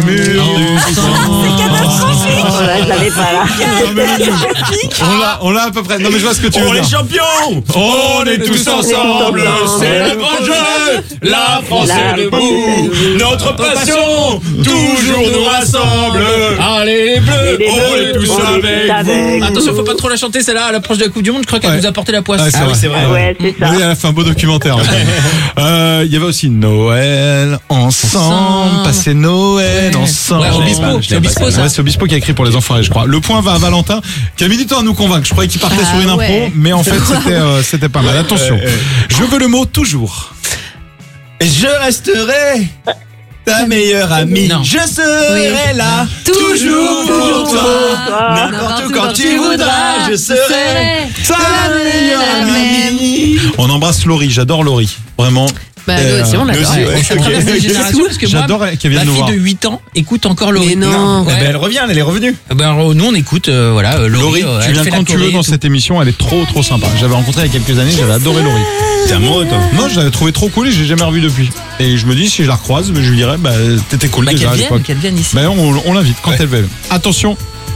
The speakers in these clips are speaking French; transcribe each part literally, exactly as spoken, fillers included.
mur du sang. C'est catastrophique. Oh là, je l'avais pas là. On l'a, on l'a à peu près. Non mais je vois ce que tu veux On dire. est champions. On est tous ensemble. C'est le grand jeu. La France est debout. Notre passion toujours nous rassemble. Allez les bleus, Les on bleus, est tous on est avec tous avec vous. Attention, faut pas trop la chanter celle-là à l'approche de la Coupe du Monde. Je crois qu'elle Ouais. nous a porté la poisse. Ah, c'est Ah oui, vrai. c'est vrai. Ouais, c'est ça. Oui, à la fin, beau documentaire. Euh, Il y avait aussi Noël ensemble, Ensemble. passer Noël Ouais. ensemble. Ouais, Obispo, Je l'ai c'est pas, Obispo, je l'ai pas. ça. Ouais, c'est Obispo qui a écrit pour les enfants, je crois. Le point va à Valentin, qui a mis du temps à nous convaincre. Je croyais qu'il partait Ah sur une impro, ouais. mais en fait, c'était euh, c'était pas mal. Attention, je veux le mot toujours. Je resterai ta meilleure amie. Non. Je serai là toujours pour toi. N'importe où quand tu voudras, je serai ta meilleure amie. On embrasse Laurie, j'adore Laurie. Vraiment. Bah, Et, nous aussi, on euh, l'adore. aussi, ouais. Ça traverse les générations parce que moi, J'adore qu'elle vienne ma nous fille voir. de huit ans écoute encore Laurie. Mais non. Ouais. Eh ben, elle revient, elle est revenue. Eh ben, euh, nous on écoute, euh, voilà, euh, Laurie. Laurie, euh, tu elle viens fait la quand tu veux choré dans et tout. cette émission, elle est trop trop sympa. J'avais rencontré il y a quelques années, j'avais adoré Laurie. T'es amoureux, toi. Non, je l'avais trouvé trop cool et je l'ai jamais revu depuis. Et je me dis, si je la recroise, je lui dirais, bah, t'étais cool Bah, déjà qu'elle à vienne, l'époque. qu'elle vienne ici. Ben on, on l'invite quand Ouais. elle veut. Attention,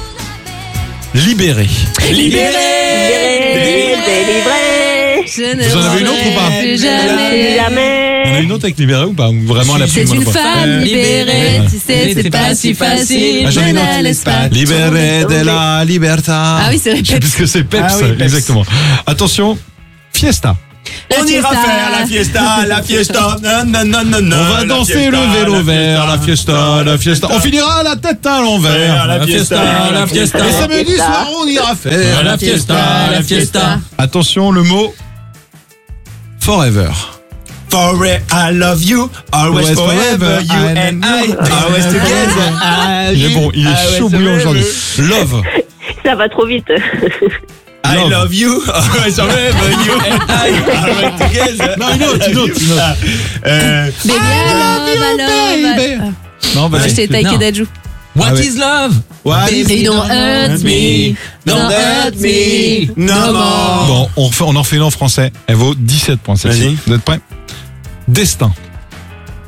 libéré. Libéré. Délivré, délivré. Je ne Vous en avez une autre ou pas plus Plus jamais. Il y en a jamais. une autre avec libéré ou pas? Ou vraiment la C'est plus une bonne fois. femme Euh, libérée, ouais. tu sais, c'est pas si facile. Ah, j'en ai Je une la autre. laisse pas. Libéré de la libertà. Ah oui, c'est vrai, Je sais plus Peps. ce que c'est, Peps. Ah oui, Peps. Exactement. Attention, fiesta. La On ira fiesta. faire la fiesta, la fiesta. Non, non, non, non, non. On va la danser fiesta, le vélo la vert, la fiesta, la fiesta. On finira la tête à l'envers. La fiesta, la fiesta. Et samedi soir, on ira faire La fiesta, la fiesta. Attention, le mot forever. Forever, I love you. Always Always forever, forever, you I and am I. you. Always together. Il est bon, il est chaud bouillant aujourd'hui. Love. Ça va trop vite. I Love. love you. Always forever, you and I. Always together. Non, une autre, une autre, une autre. Euh, Baby, I love, I love. baby. Non, Ah, vas-y. J'étais Taïké Non. Dadju. What Ah ouais. is love? What is- Baby, don't hurt me. Don't hurt me no more. Bon, on, refait- on en fait une en français. Elle vaut dix-sept points, celle-ci. Vas-y. Vous êtes prêts? Destin.